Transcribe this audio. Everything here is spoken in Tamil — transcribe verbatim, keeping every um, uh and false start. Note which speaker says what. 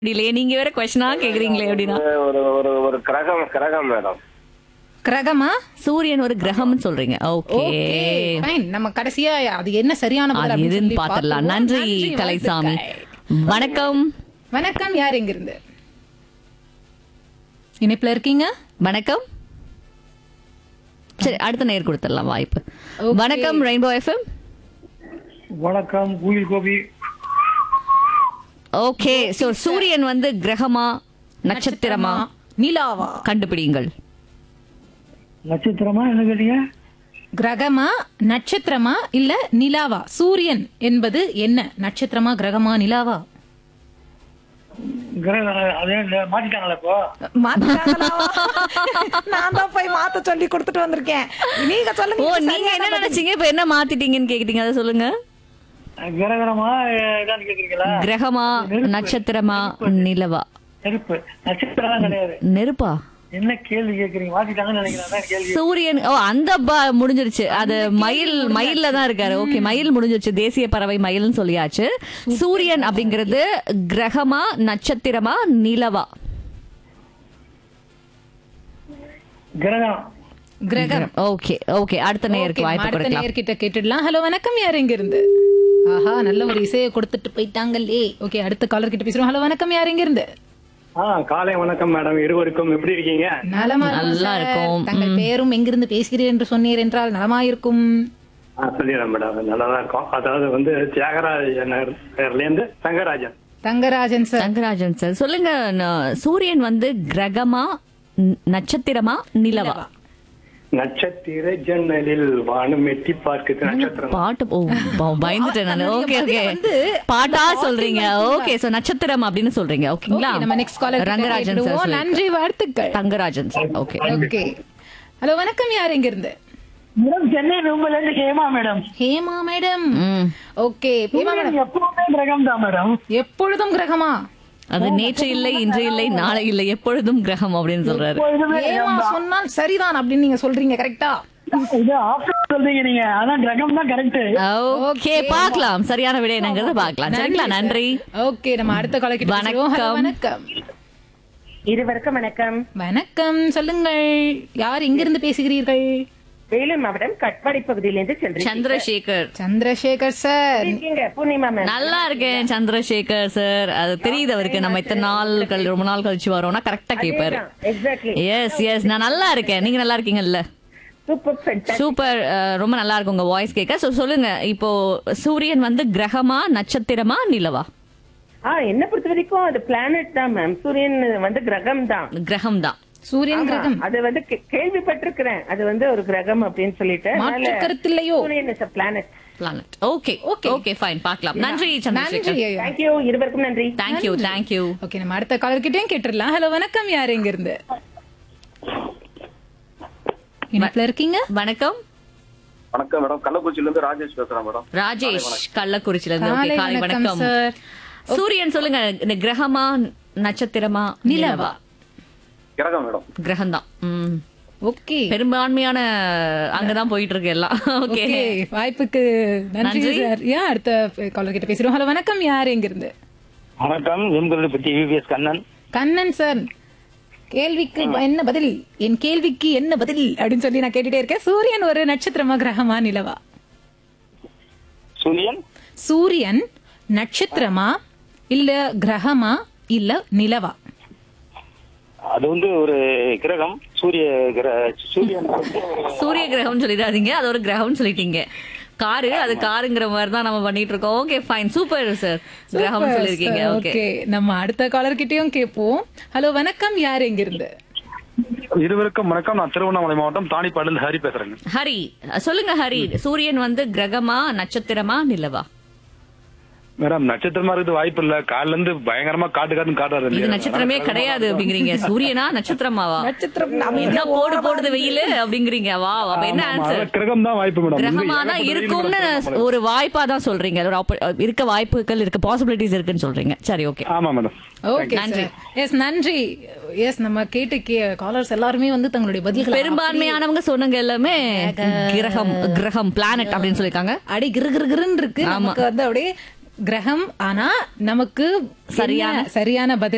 Speaker 1: இல்லையே நீங்க வேற கொஸ்டினா கேக்குறீங்களே அப்படின்னா
Speaker 2: ஒரு ஒரு ஒரு கிரகம் கிரகம் மேடம்.
Speaker 3: கிரகமா?
Speaker 1: சூரியன் ஒரு கிரகம்னு சொல்றீங்க. Okay
Speaker 3: Okay, fine. நம்ம கடைசியா அது என்ன சரியான பதில்
Speaker 1: அது
Speaker 3: அப்படின்னு
Speaker 1: எதுன்னு
Speaker 3: சொல்லி
Speaker 1: பாத்துடலாம்.
Speaker 3: பார்த்துருவோம்.
Speaker 1: நன்றி கலைசாமி.
Speaker 3: வாழ்த்துக்கள்.
Speaker 1: வணக்கம்.
Speaker 3: வணக்கம், யார் எங்க இருந்து இணைப்புல இருக்கீங்க?
Speaker 1: வணக்கம். சரி அடுத்த நேர் கொடுத்துடலாம் வாய்ப்பு.
Speaker 3: Okay.
Speaker 1: வணக்கம் ரெயின்போ எஃப்எம்.
Speaker 4: வணக்கம் குயில் கோபி.
Speaker 1: ஓகே சோ சூரியன் வந்து கிரகமா நட்சத்திரமா
Speaker 3: நிலாவா?
Speaker 1: கண்டுபிடிங்கள்.
Speaker 4: நட்சத்திரமா என்ன கேட்டீங்க?
Speaker 3: கிரகமா நட்சத்திரமா இல்ல நிலாவா? சூரியன் என்பது என்ன? நட்சத்திரமா கிரகமா நிலாவா?
Speaker 4: கிரகம் அதே மாத்திட்டாங்களா இப்போ?
Speaker 3: நான் தான் போய் மாத்த சொல்லி கொடுத்துட்டு வந்திருக்கேன். நீங்க
Speaker 1: ஓ
Speaker 3: சொல்லுங்க.
Speaker 1: நீங்க என்ன நினைச்சீங்க இப்ப என்ன மாத்திட்டீங்கன்னு கேக்குறீங்க அதை சொல்லுங்க.
Speaker 4: கிரகணமா இதான்னு கேக்குறீங்களா?
Speaker 1: கிரகமா
Speaker 4: நெருப்பு.
Speaker 1: நட்சத்திரமா நிலவா?
Speaker 4: நெருப்பு நட்சத்திரம் கிடையாது.
Speaker 1: நெருப்பா?
Speaker 4: என்ன கேள்வி கேக்குறீங்க? மாத்திட்டாங்கன்னு நினைக்கிறேன். அதான் கேள்வி.
Speaker 1: சூரியன் ஓ அந்த ப- முடிஞ்சிருச்சு. அது மயில் மயில்ல தான் இருக்காரு. ஓகே மயில் முடிஞ்சிருச்சு. தேசிய பறவை மயில்னு சொல்லியாச்சு. சூரியன் அப்படிங்கிறது கிரகமா நட்சத்திரமா நிலவா?
Speaker 4: கிரகம்.
Speaker 3: கிரகம்.
Speaker 1: ஓகே ஓகே அடுத்த நேருக்கு
Speaker 3: Okay,
Speaker 1: வாய்ப்பு
Speaker 3: அடுத்த
Speaker 1: கொடுக்கலாம்.
Speaker 3: நேயர்கிட்ட கேட்டுடலாம். ஹலோ வணக்கம், யார் எங்க இருந்து? ஆஹா, நல்ல ஒரு இசையை கொடுத்துட்டு போயிட்டாங்களே. ஓகே, அடுத்த காலர் கிட்ட பேசுறோம். ஹலோ வணக்கம், யார் எங்க இருந்து?
Speaker 2: ஆ காலை வணக்கம் மேடம். இருவருக்கும் எப்படி இருக்கீங்க?
Speaker 3: நலமா இருக்கும்
Speaker 1: நல்லா
Speaker 3: சார்.
Speaker 1: இருக்கும்.
Speaker 3: தங்கள் பெயரும் எங்கிருந்து பேசுகிறீர் என்று சொன்னீர் என்றால் நலமா இருக்கும்.
Speaker 2: ஆ சொல்லிடுறேன் மேடம். நல்லா தான் இருக்கும். அதாவது வந்து தியாகராஜன் பேர்ல இருந்து தங்கராஜன்.
Speaker 3: தங்கராஜன் சார்.
Speaker 1: தங்கராஜன் சார் சொல்லுங்க. ந- சூரியன் வந்து கிரகமா ந- நட்சத்திரமா நிலவா?
Speaker 2: நட்சத்திர ஜன்னலில் வானம் எட்டி பார்க்குது நட்சத்திரம்.
Speaker 1: பாட்டு ஓ ப- பயந்துட்டேன் நான்.
Speaker 3: நீங்க
Speaker 1: ஓகே
Speaker 3: பதில
Speaker 1: ஓகே
Speaker 3: வந்து
Speaker 1: பாட்டா
Speaker 3: இந்த
Speaker 1: சொல்றீங்க.
Speaker 3: பாட்டு
Speaker 1: ஓகே சோ நட்சத்திரம் அப்படின்னு சொல்றீங்க. ஓகேங்களா?
Speaker 3: Okay, நம்ம நெக்ஸ்ட் காலர்
Speaker 1: ரங்கராஜன் சார் சொல்லிருக்காரு.
Speaker 3: நன்றி, வாழ்த்துக்கள்.
Speaker 1: Thangarajan sir. Okay
Speaker 3: okay, hello வணக்கம், யார் எங்க இருந்து?
Speaker 4: மேடம் சென்னை ரூம்ல இருந்து ஹேமா மேடம்.
Speaker 3: ஹேமா மேடம்.
Speaker 1: ம்
Speaker 3: ஓகே, ஹேமா மேடம்.
Speaker 4: எப்பவுமே கிரகம் தான் மேடம்.
Speaker 3: எப்பொழுதும் கிரகமா?
Speaker 1: அது நேற்று இல்லை இன்று இல்லை நாளை இல்லை எப்பொழுதும் கிரகம் அப்படின்னு சொல்றாரு.
Speaker 4: எப்பொழுதுமே
Speaker 3: ஹேமா சொன்னால் சரிதான் அப்படின்னு நீங்க சொல்றீங்க. கரெக்டா?
Speaker 4: இது ஆப்ஷன் சொல்றீங்க நீங்க. அதான் கிரகம் தான் கரெக்ட்.
Speaker 1: ஓகே பார்க்கலாம் சரியான விடை என்னங்கறத பார்க்கலாம். சரிங்களா? நன்றி.
Speaker 3: ஓகே, நம்ம அடுத்த கால கிட்ட பேசுவோம். ஹலோ வணக்கம்.
Speaker 5: இருவருக்கும் வணக்கம்.
Speaker 3: வணக்கம், சொல்லுங்கள். யார் எங்கிருந்து பேசுகிறீர்கள்?
Speaker 5: வேலூர் மாவட்டம் கட்பாடி பகுதியிலிருந்து சென்று
Speaker 1: சந்திரசேகர்.
Speaker 3: சந்திரசேகர் சார்.
Speaker 5: இருக்கீங்க பூர்ணிமா மேம்.
Speaker 1: நல்லா இருக்கேன் சந்திரசேகர் சார். அது தெரியுது அவருக்கு. நம்ம இத்தனை நாள் கழி- ரொம்ப நாள் கழிச்சு வரோம்னா கரெக்டா கேட்பாரு.
Speaker 5: எக்ஸாக்ட்லி.
Speaker 1: எஸ் எஸ் நான் நல்லா இருக்கேன். நீங்க நல்லா இருக்கீங்கல்ல?
Speaker 5: Super fantastic.
Speaker 1: சூப்பர். அஹ், ரொம்ப நல்லா இருக்கு உங்க வாய்ஸ் கேட்க. So, சொல்லுங்க இப்போ சூரியன் வந்து கிரகமா நட்சத்திரமா நிலவா?
Speaker 5: ஆ என்ன பொறுத்த வரைக்கும் அது பிளானட் தான் மேம். சூரியன் வந்து கிரகம் தான்.
Speaker 1: கிரகம் தான்.
Speaker 3: சூரியன் கிரகம்.
Speaker 5: அது வந்து கே- கேள்விப்பட்டிருக்கிறேன். அது வந்து ஒரு கிரகம் அப்படின்னு சொல்லிட்டு.
Speaker 3: மாற்று கருத்தில்லையோ?
Speaker 5: சூரியன் is a planet.
Speaker 1: Planet. Okay okay okay fine பார்க்கலாம். நன்றி
Speaker 3: நன்றி.
Speaker 1: சந்திரசேகர்.
Speaker 3: ஐயா.
Speaker 5: Thank you. இருவருக்கும் நன்றி.
Speaker 1: Thank you thank you.
Speaker 3: ஓகே, நம்ம அடுத்த காலர் கிட்டயும் கேட்டுடலாம். ஹலோ வணக்கம், யார் எங்க இருந்து? இணைப்புல இருக்கீங்க?
Speaker 1: வணக்கம்
Speaker 2: வணக்கம் மேடம். கள்ளக்குறிச்சியில இருந்து ராஜேஷ் பேசுறேன் மேடம்.
Speaker 1: ராஜேஷ் கள்ளக்குறிச்சில இருந்து.
Speaker 3: காலை
Speaker 1: ஓகே காலை
Speaker 3: வணக்கம்
Speaker 1: வணக்கம்
Speaker 3: சார்.
Speaker 1: சூரியன் சொல்லுங்க. இந்த கிரகமா நட்சத்திரமா நிலவா?
Speaker 2: கிரகம் மேடம்.
Speaker 1: கிரகம் தான். ம்.
Speaker 3: ஓகே
Speaker 1: பெரும்பான்மையான அங்கதான் போயிட்டு இருக்கு எல்லாம். ஓகே
Speaker 3: ஓகே, வாய்ப்புக்கு நன்றி
Speaker 1: நன்றி.
Speaker 3: சார். யா அடுத்த காலர் கிட்ட பேசுறோம். ஹலோ வணக்கம், யார் எங்க இருந்து?
Speaker 4: வணக்கம் எம்கல்ல பத்தி விவிஎஸ் கண்ணன்.
Speaker 3: கண்ணன் சார். கேள்விக்கு என்ன பதில்? என் கேள்விக்கு என்ன பதில் அப்படின்னு சொல்லி நான் கேட்டுட்டே இருக்கேன். சூரியன் ஒரு நட்சத்திரமா கிரகமா நிலவா?
Speaker 4: சூரியன்
Speaker 3: சூரியன் நட்சத்திரமா இல்ல கிரகமா இல்ல நிலவா?
Speaker 4: அது வந்து ஒரு கிரகம். சூரிய கிர- சூரியன் வந்து ஒரு
Speaker 1: சூரிய கிரகம் சொல்லிடாதீங்க. அது ஒரு கிரகம் சொல்லிட்டீங்க. காரு அது காருங்கிற மாதிரி தான் நம்ம பண்ணிட்டு இருக்கோம். Okay fine super sir. கிரகம்
Speaker 3: Super,
Speaker 1: சொல்லிருக்கீங்க.
Speaker 3: sir.
Speaker 1: ஓகே
Speaker 3: Okay, நம்ம அடுத்த காலர் கிட்டயும் கேட்போம். ஹலோ வணக்கம், யார் எங்க இருந்து?
Speaker 4: இருவருக்கும் வணக்கம். நான் திருவண்ணாமலை மாவட்டம் தாணிப்பாடிலிருந்து ஹரி பேசுறேங்க.
Speaker 1: ஹரி சொல்லுங்க. ஹரி சூரியன் வந்து கிரகமா நட்சத்திரமா நிலவா?
Speaker 4: மேடம் நட்சத்திரமா இருக்குது வாய்ப்பு இல்ல. காலைல இருந்து பயங்கரமா காட்டு காட்டுன்னு காட்டுறாரு.
Speaker 1: இது நட்சத்திரமே கிடையாது அப்படிங்கிறீங்க. சூரியனா நட்சத்திரமாவா?
Speaker 3: நட்சத்திரம்
Speaker 1: என்ன போடு போடுது வெயில் அப்படிங்கிறீங்க. வா அப்ப என்ன ஆன்சர்?
Speaker 4: கிரகம் தான் வாய்ப்பு மேடம்.
Speaker 1: கிரகமா தான் இருக்கும்னு ஒரு வாய்ப்பா தான் சொல்றீங்க. ஒரு oppo- இருக்க வாய்ப்புகள் இருக்கு, பாசிபிலிட்டிஸ் இருக்குன்னு சொல்றீங்க. சரி ஓகே
Speaker 4: ஆமா மேடம்.
Speaker 3: ஓகே
Speaker 1: நன்றி.
Speaker 3: எஸ் நன்றி. எஸ் நம்ம கேட்டு காலர்ஸ் எல்லாருமே வந்து தங்களுடைய பதில்கள்
Speaker 1: பெரும்பான்மையானவங்க சொன்னங்க எல்லாமே கிரகம் கிரகம் பிளானட் அப்படின்னு சொல்லிருக்காங்க.
Speaker 3: அடி கிரு கிரு கிருன்னு இருக்கு.
Speaker 1: ஆமா.
Speaker 3: நமக்கு வந்து அப்படியே கிரகம். ஆனா நமக்கு சரியான சரியான பதில்